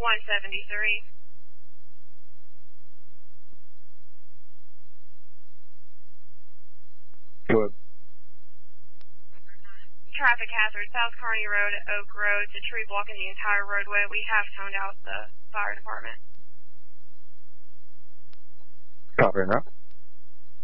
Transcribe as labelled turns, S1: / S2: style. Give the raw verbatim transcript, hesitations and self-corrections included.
S1: one seventy-three.
S2: What?
S1: Traffic hazard, South Kearney Road, Oak Road, it's a tree blocking the entire roadway. We have toned out the fire department.
S2: Copy, right?